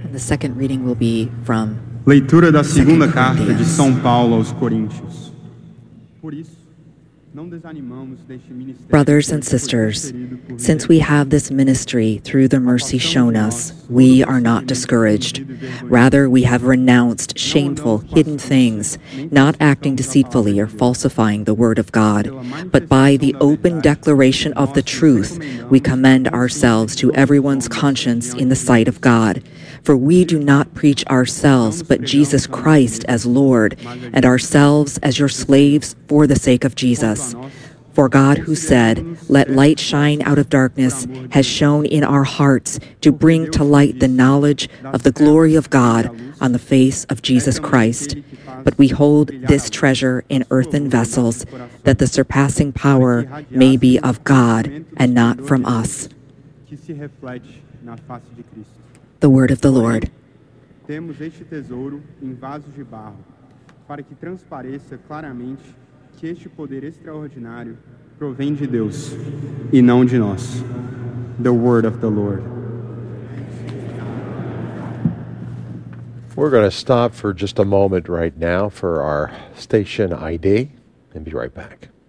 And the second reading will be from Leitura da segunda carta de Corinthians. São Paulo aos Coríntios. Por isso, não desanimamos deste ministério. Brothers and sisters, since we have this ministry through the mercy shown us, we are not discouraged. Rather, we have renounced shameful, hidden things, not acting deceitfully or falsifying the word of God, but by the open declaration of the truth, we commend ourselves to everyone's conscience in the sight of God. For we do not preach ourselves, but Jesus Christ as Lord, and ourselves as your slaves for the sake of Jesus. For God, who said, "Let light shine out of darkness," has shone in our hearts to bring to light the knowledge of the glory of God on the face of Jesus Christ. But we hold this treasure in earthen vessels, that the surpassing power may be of God and not from us. The word of the Lord. Temos este tesouro em vasos de barro, para que transpareça claramente que este poder extraordinário provém de Deus e não de nós. The word of the Lord. We're going to stop for just a moment right now for our station ID and be right back.